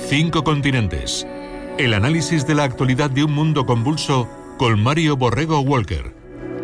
5 continentes. El análisis de la actualidad de un mundo convulso con Mario Borrego Walker.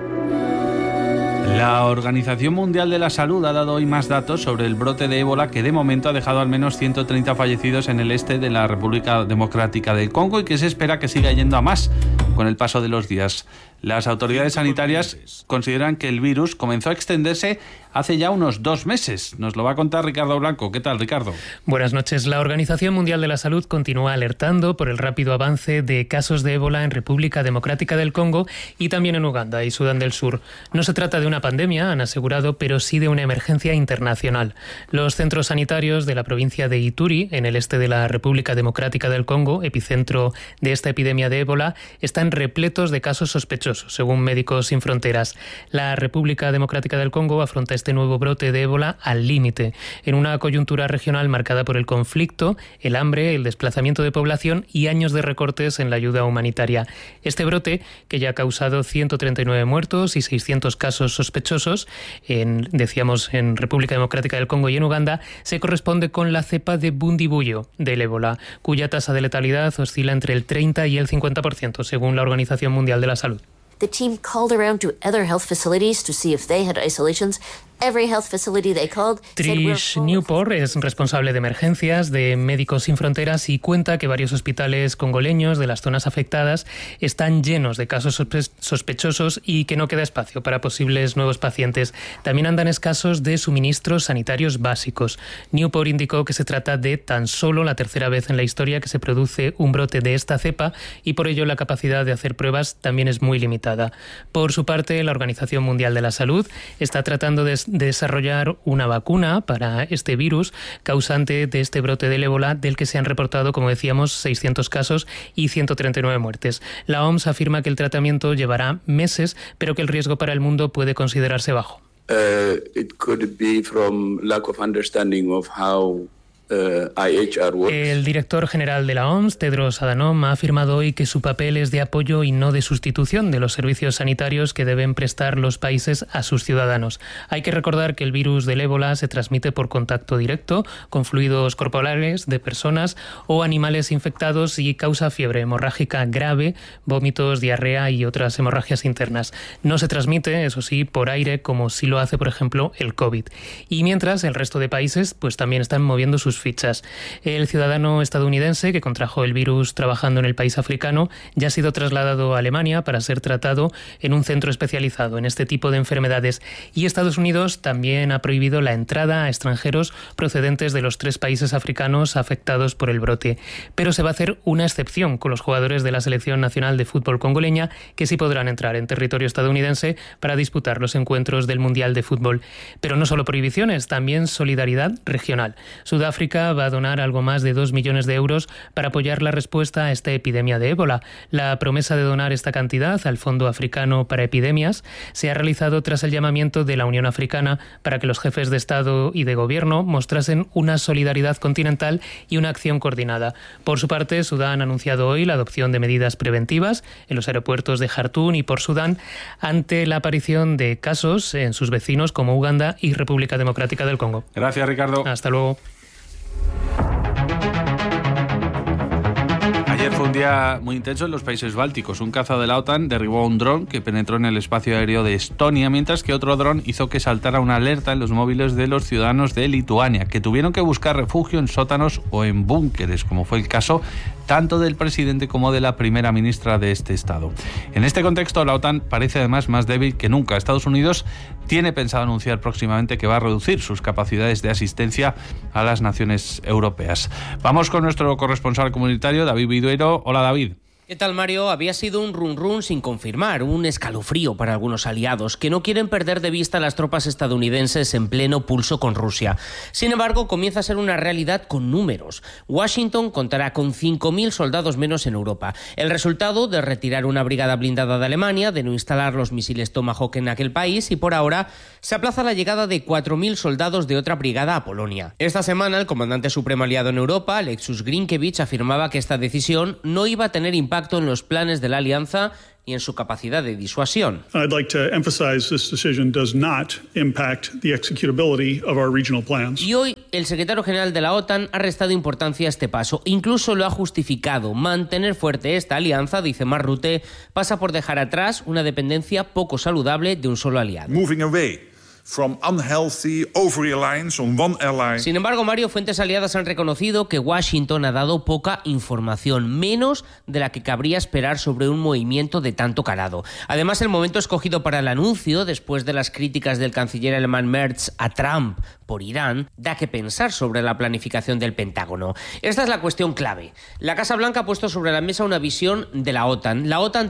La Organización Mundial de la Salud ha dado hoy más datos sobre el brote de ébola que de momento ha dejado al menos 130 fallecidos en el este de la República Democrática del Congo y que se espera que siga yendo a más con el paso de los días. Las autoridades sanitarias consideran que el virus comenzó a extenderse hace ya unos 2 meses. Nos lo va a contar Ricardo Blanco. ¿Qué tal, Ricardo? Buenas noches. La Organización Mundial de la Salud continúa alertando por el rápido avance de casos de ébola en República Democrática del Congo y también en Uganda y Sudán del Sur. No se trata de una pandemia, han asegurado, pero sí de una emergencia internacional. Los centros sanitarios de la provincia de Ituri, en el este de la República Democrática del Congo, epicentro de esta epidemia de ébola, están repletos de casos sospechosos, según Médicos Sin Fronteras. La República Democrática del Congo afronta este nuevo brote de ébola al límite, en una coyuntura regional marcada por el conflicto, el hambre, el desplazamiento de población y años de recortes en la ayuda humanitaria. Este brote, que ya ha causado 139 muertos y 600 casos sospechosos, en República Democrática del Congo y en Uganda, se corresponde con la cepa de Bundibugyo del ébola, cuya tasa de letalidad oscila entre el 30 y el 50%, según la Organización Mundial de la Salud. The team called around to other health facilities to see if they had isolations. Every health facility they called Trish Newport es responsable de emergencias de Médicos Sin Fronteras y cuenta que varios hospitales congoleños de las zonas afectadas están llenos de casos sospechosos y que no queda espacio para posibles nuevos pacientes. También andan escasos de suministros sanitarios básicos. Newport indicó que se trata de tan solo la tercera vez en la historia que se produce un brote de esta cepa y por ello la capacidad de hacer pruebas también es muy limitada. Por su parte, la Organización Mundial de la Salud está tratando de desarrollar una vacuna para este virus causante de este brote del ébola, del que se han reportado, como decíamos, 600 casos y 139 muertes. La OMS afirma que el tratamiento llevará meses, pero que el riesgo para el mundo puede considerarse bajo. It could be from lack of understanding of how IHR works. El director general de la OMS, Tedros Adhanom, ha afirmado hoy que su papel es de apoyo y no de sustitución de los servicios sanitarios que deben prestar los países a sus ciudadanos. Hay que recordar que el virus del ébola se transmite por contacto directo con fluidos corporales de personas o animales infectados y causa fiebre hemorrágica grave, vómitos, diarrea y otras hemorragias internas. No se transmite, eso sí, por aire, como sí lo hace, por ejemplo, el COVID. Y mientras, el resto de países pues también están moviendo sus fichas. El ciudadano estadounidense que contrajo el virus trabajando en el país africano ya ha sido trasladado a Alemania para ser tratado en un centro especializado en este tipo de enfermedades. Y Estados Unidos también ha prohibido la entrada a extranjeros procedentes de los 3 países africanos afectados por el brote. Pero se va a hacer una excepción con los jugadores de la Selección Nacional de Fútbol congoleña, que sí podrán entrar en territorio estadounidense para disputar los encuentros del Mundial de Fútbol. Pero no solo prohibiciones, también solidaridad regional. Sudáfrica va a donar algo más de 2 millones de euros para apoyar la respuesta a esta epidemia de ébola. La promesa de donar esta cantidad al Fondo Africano para Epidemias se ha realizado tras el llamamiento de la Unión Africana para que los jefes de Estado y de Gobierno mostrasen una solidaridad continental y una acción coordinada. Por su parte, Sudán ha anunciado hoy la adopción de medidas preventivas en los aeropuertos de Jartún y Port Sudán ante la aparición de casos en sus vecinos como Uganda y República Democrática del Congo. Gracias, Ricardo. Hasta luego. Ayer fue un día muy intenso en los países bálticos. Un caza de la OTAN derribó un dron que penetró en el espacio aéreo de Estonia, mientras que otro dron hizo que saltara una alerta en los móviles de los ciudadanos de Lituania, que tuvieron que buscar refugio en sótanos o en búnkeres, como fue el caso tanto del presidente como de la primera ministra de este estado. En este contexto, la OTAN parece además más débil que nunca. Estados Unidos tiene pensado anunciar próximamente que va a reducir sus capacidades de asistencia a las naciones europeas. Vamos con nuestro corresponsal comunitario, David Vidueiro. Hola, David. ¿Qué tal, Mario? Había sido un run-run sin confirmar, un escalofrío para algunos aliados que no quieren perder de vista a las tropas estadounidenses en pleno pulso con Rusia. Sin embargo, comienza a ser una realidad con números. Washington contará con 5.000 soldados menos en Europa. El resultado de retirar una brigada blindada de Alemania, de no instalar los misiles Tomahawk en aquel país y por ahora se aplaza la llegada de 4.000 soldados de otra brigada a Polonia. Esta semana el comandante supremo aliado en Europa, Alexus Grinkevich, afirmaba que esta decisión no iba a tener impacto en los planes de la alianza y en su capacidad de disuasión. I'd like to emphasize this decision does not impact the executability of our regional plans. Y hoy el secretario general de la OTAN ha restado importancia a este paso. Incluso lo ha justificado. Mantener fuerte esta alianza, dice Mark Rutte, pasa por dejar atrás una dependencia poco saludable de un solo aliado. Moving away from unhealthy over-reliance on one ally. Sin embargo, Mario, fuentes aliadas han reconocido que Washington ha dado poca información, menos de la que cabría esperar sobre un movimiento de tanto calado. Además, el momento escogido para el anuncio, después de las críticas del canciller alemán Merz a Trump por Irán, da que pensar sobre la planificación del Pentágono. Esta es la cuestión clave. La Casa Blanca ha puesto sobre la mesa una visión de la OTAN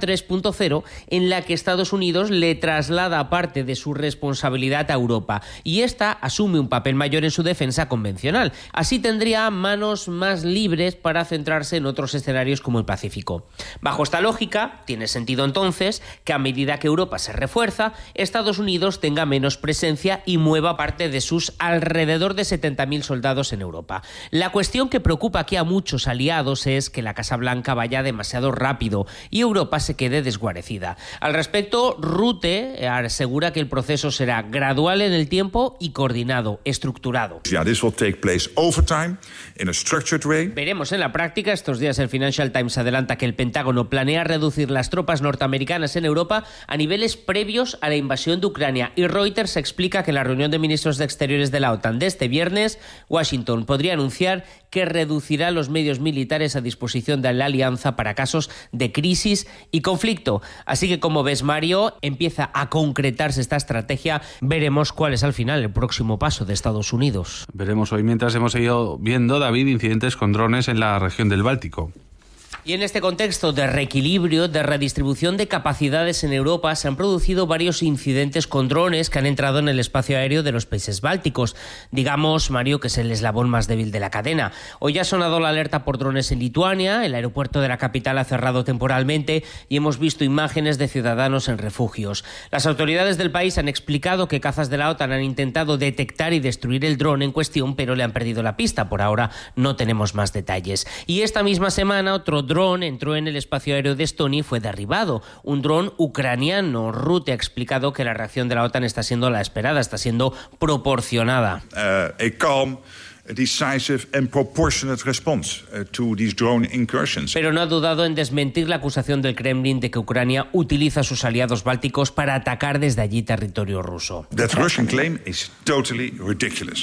3.0, en la que Estados Unidos le traslada parte de su responsabilidad a Europa y esta asume un papel mayor en su defensa convencional. Así tendría manos más libres para centrarse en otros escenarios como el Pacífico. Bajo esta lógica, tiene sentido entonces que a medida que Europa se refuerza, Estados Unidos tenga menos presencia y mueva parte de sus alrededor de 70.000 soldados en Europa. La cuestión que preocupa aquí a muchos aliados es que la Casa Blanca vaya demasiado rápido y Europa se quede desguarecida. Al respecto, Rutte asegura que el proceso será gradual en el tiempo y coordinado, estructurado. This will take place over time in a structured way. Veremos en la práctica. Estos días el Financial Times adelanta que el Pentágono planea reducir las tropas norteamericanas en Europa a niveles previos a la invasión de Ucrania, y Reuters explica que en la reunión de ministros de Exteriores de la OTAN de este viernes, Washington podría anunciar que reducirá los medios militares a disposición de la alianza para casos de crisis y conflicto. Así que, como ves, Mario, empieza a concretarse esta estrategia. Veremos cuál es al final el próximo paso de Estados Unidos. Veremos hoy, mientras hemos seguido viendo, David, incidentes con drones en la región del Báltico. Y en este contexto de reequilibrio, de redistribución de capacidades en Europa, se han producido varios incidentes con drones que han entrado en el espacio aéreo de los países bálticos. Digamos, Mario, que es el eslabón más débil de la cadena. Hoy ha sonado la alerta por drones en Lituania, el aeropuerto de la capital ha cerrado temporalmente y hemos visto imágenes de ciudadanos en refugios. Las autoridades del país han explicado que cazas de la OTAN han intentado detectar y destruir el dron en cuestión, pero le han perdido la pista. Por ahora no tenemos más detalles. Y esta misma semana otro dron entró en el espacio aéreo de Estonia y fue derribado. Un dron ucraniano. Rutte ha explicado que la reacción de la OTAN está siendo la esperada, está siendo proporcionada. A calm, decisive and proportionate response to these drone incursions. Pero no ha dudado en desmentir la acusación del Kremlin de que Ucrania utiliza a sus aliados bálticos para atacar desde allí territorio ruso. That Russian claim is totally ridiculous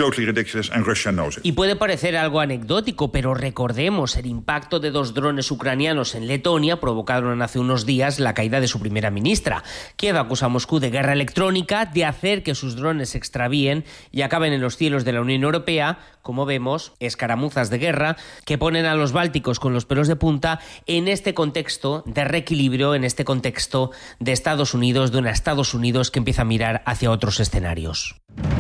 and Russia knows it. Y puede parecer algo anecdótico, pero recordemos, el impacto de 2 drones ucranianos en Letonia provocaron hace unos días la caída de su primera ministra. Kiev acusa a Moscú de guerra electrónica, de hacer que sus drones se extravíen y acaben en los cielos de la Unión Europea. Como vemos, escaramuzas de guerra que ponen a los bálticos con los pelos de punta en este contexto de reequilibrio, en este contexto de Estados Unidos, de un Estados Unidos que empieza a mirar hacia otros escenarios.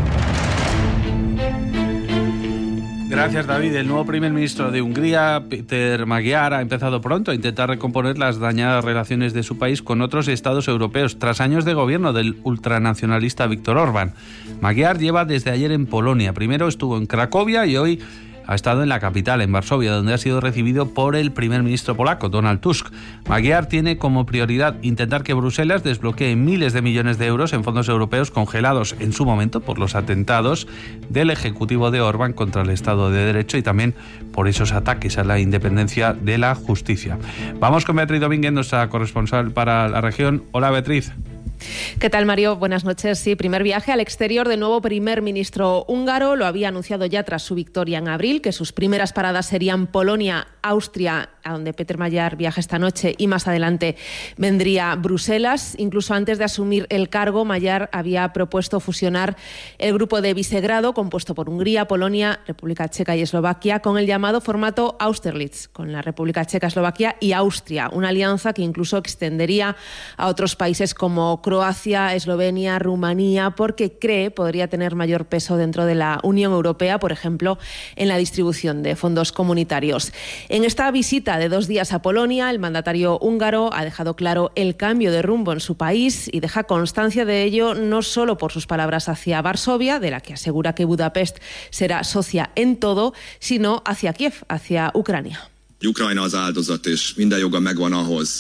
Gracias, David. El nuevo primer ministro de Hungría, Péter Magyar, ha empezado pronto a intentar recomponer las dañadas relaciones de su país con otros estados europeos, tras años de gobierno del ultranacionalista Viktor Orbán. Magyar lleva desde ayer en Polonia. Primero estuvo en Cracovia y hoy ha estado en la capital, en Varsovia, donde ha sido recibido por el primer ministro polaco, Donald Tusk. Magyar tiene como prioridad intentar que Bruselas desbloquee miles de millones de euros en fondos europeos congelados en su momento por los atentados del ejecutivo de Orbán contra el Estado de Derecho y también por esos ataques a la independencia de la justicia. Vamos con Beatriz Domínguez, nuestra corresponsal para la región. Hola, Beatriz. ¿Qué tal, Mario? Buenas noches. Sí, primer viaje al exterior del nuevo primer ministro húngaro. Lo había anunciado ya tras su victoria en abril, que sus primeras paradas serían Polonia, Austria, a donde Péter Magyar viaja esta noche, y más adelante vendría Bruselas. Incluso antes de asumir el cargo, Magyar había propuesto fusionar el grupo de Visegrado, compuesto por Hungría, Polonia, República Checa y Eslovaquia, con el llamado formato Austerlitz, con la República Checa, Eslovaquia y Austria, una alianza que incluso extendería a otros países como Croacia, Eslovenia, Rumanía, porque cree podría tener mayor peso dentro de la Unión Europea, por ejemplo, en la distribución de fondos comunitarios. En esta visita de 2 días a Polonia, el mandatario húngaro ha dejado claro el cambio de rumbo en su país y deja constancia de ello no solo por sus palabras hacia Varsovia, de la que asegura que Budapest será socia en todo, sino hacia Kiev, hacia Ucrania. Ukrajna az áldozat, és minden joga megvan ahhoz,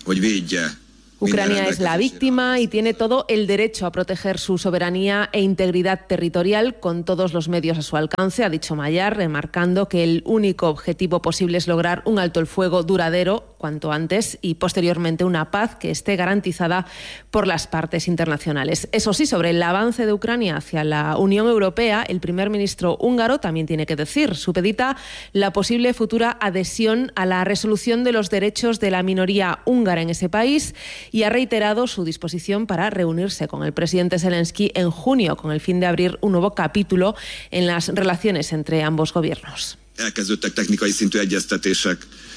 Ucrania es la víctima y tiene todo el derecho a proteger su soberanía e integridad territorial con todos los medios a su alcance, ha dicho Mayar, remarcando que el único objetivo posible es lograr un alto el fuego duradero cuanto antes y posteriormente una paz que esté garantizada por las partes internacionales. Eso sí, sobre el avance de Ucrania hacia la Unión Europea, el primer ministro húngaro también tiene que decir, supedita la posible futura adhesión a la resolución de los derechos de la minoría húngara en ese país y ha reiterado su disposición para reunirse con el presidente Zelensky en junio con el fin de abrir un nuevo capítulo en las relaciones entre ambos gobiernos. Elkezdődtek technikai szintű egyeztetések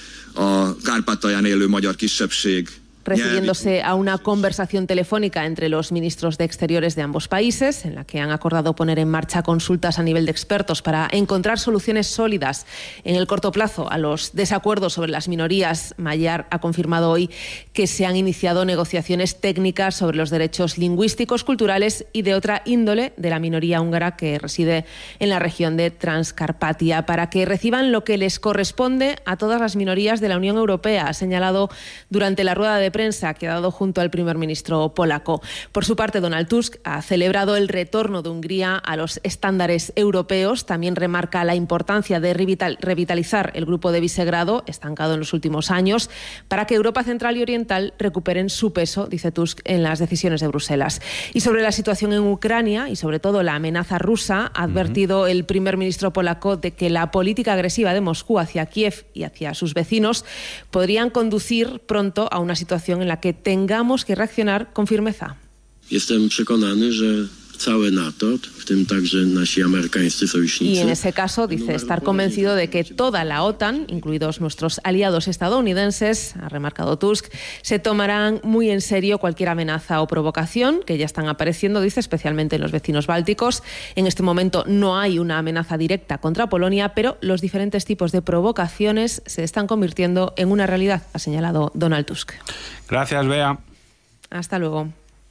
a Kárpátalján élő magyar kisebbség. Refiriéndose a una conversación telefónica entre los ministros de Exteriores de ambos países, en la que han acordado poner en marcha consultas a nivel de expertos para encontrar soluciones sólidas en el corto plazo a los desacuerdos sobre las minorías. Mayar ha confirmado hoy que se han iniciado negociaciones técnicas sobre los derechos lingüísticos, culturales y de otra índole de la minoría húngara que reside en la región de Transcarpatia, para que reciban lo que les corresponde a todas las minorías de la Unión Europea, ha señalado durante la rueda de prensa que ha dado junto al primer ministro polaco. Por su parte, Donald Tusk ha celebrado el retorno de Hungría a los estándares europeos. También remarca la importancia de revitalizar el grupo de Visegrado, estancado en los últimos años, para que Europa Central y Oriental recuperen su peso, dice Tusk, en las decisiones de Bruselas. Y sobre la situación en Ucrania y sobre todo la amenaza rusa, ha advertido el primer ministro polaco de que la política agresiva de Moscú hacia Kiev y hacia sus vecinos podrían conducir pronto a una situación en la que tengamos que reaccionar con firmeza. Jestem przekonany, że całe NATO, w tym także nasi amerykańscy sojusznicy. Y en ese caso dice estar convencido de que toda la OTAN, incluidos nuestros aliados estadounidenses, ha remarcado Tusk, se tomarán muy en serio cualquier amenaza o provocación que ya están apareciendo, dice, especialmente en los vecinos bálticos. En este momento no hay una amenaza directa contra Polonia, pero los diferentes tipos de provocaciones se están convirtiendo en una realidad, ha señalado Donald Tusk. Gracias, Bea. Hasta luego.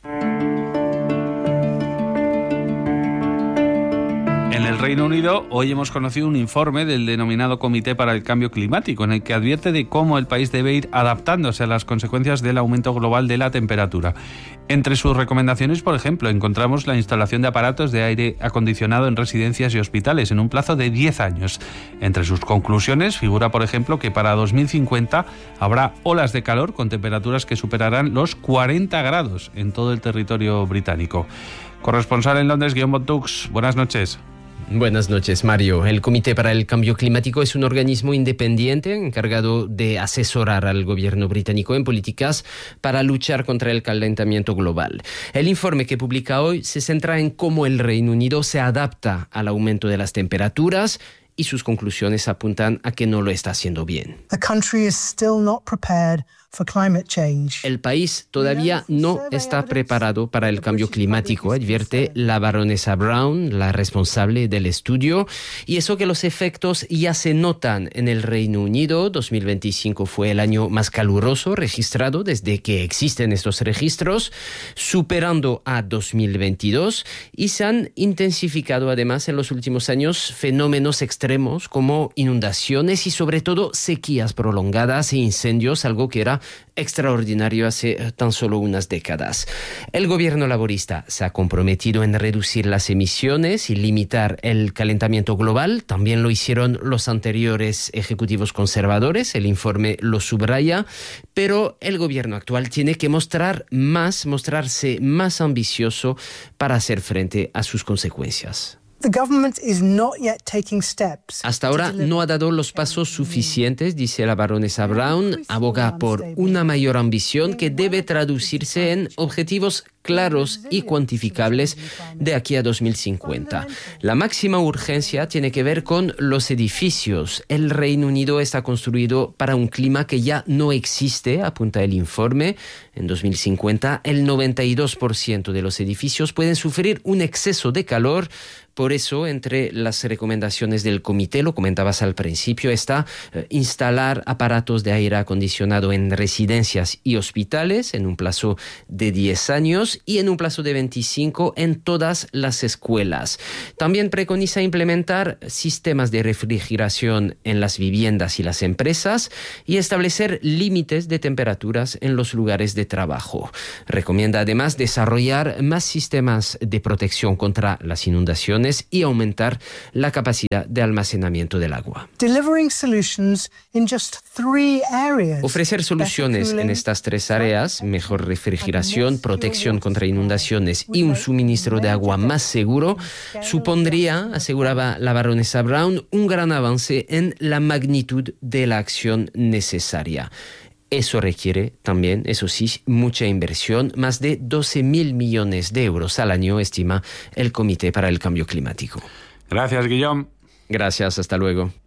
En el Reino Unido, hoy hemos conocido un informe del denominado Comité para el Cambio Climático, en el que advierte de cómo el país debe ir adaptándose a las consecuencias del aumento global de la temperatura. Entre sus recomendaciones, por ejemplo, encontramos la instalación de aparatos de aire acondicionado en residencias y hospitales en un plazo de 10 años. Entre sus conclusiones figura, por ejemplo, que para 2050 habrá olas de calor con temperaturas que superarán los 40 grados en todo el territorio británico. Corresponsal en Londres, Guillaume Bontux, buenas noches. Buenas noches, Mario. El Comité para el Cambio Climático es un organismo independiente encargado de asesorar al gobierno británico en políticas para luchar contra el calentamiento global. El informe que publica hoy se centra en cómo el Reino Unido se adapta al aumento de las temperaturas y sus conclusiones apuntan a que no lo está haciendo bien. El país todavía no está preparado para el cambio climático, advierte la baronesa Brown, la responsable del estudio, y eso que los efectos ya se notan en el Reino Unido. 2025 fue el año más caluroso registrado desde que existen estos registros, superando a 2022, y se han intensificado además en los últimos años fenómenos extremos como inundaciones y sobre todo sequías prolongadas e incendios, algo que era extraordinario hace tan solo unas décadas. El gobierno laborista se ha comprometido en reducir las emisiones y limitar el calentamiento global. También lo hicieron los anteriores ejecutivos conservadores, el informe lo subraya, pero el gobierno actual tiene que mostrarse más ambicioso para hacer frente a sus consecuencias. Hasta ahora no ha dado los pasos suficientes, dice la baronesa Brown. Aboga por una mayor ambición que debe traducirse en objetivos claros y cuantificables de aquí a 2050. La máxima urgencia tiene que ver con los edificios. El Reino Unido está construido para un clima que ya no existe, apunta el informe. En 2050, el 92% de los edificios pueden sufrir un exceso de calor Por eso, entre las recomendaciones del comité, lo comentabas al principio, está instalar aparatos de aire acondicionado en residencias y hospitales en un plazo de 10 años y en un plazo de 25 en todas las escuelas. También preconiza implementar sistemas de refrigeración en las viviendas y las empresas y establecer límites de temperaturas en los lugares de trabajo. Recomienda además desarrollar más sistemas de protección contra las inundaciones y aumentar la capacidad de almacenamiento del agua. Ofrecer soluciones en estas 3 áreas, mejor refrigeración, protección contra inundaciones y un suministro de agua más seguro, supondría, aseguraba la baronesa Brown, un gran avance en la magnitud de la acción necesaria. Eso requiere también, eso sí, mucha inversión, más de 12.000 millones de euros al año, estima el Comité para el Cambio Climático. Gracias, Guillaume. Gracias, hasta luego.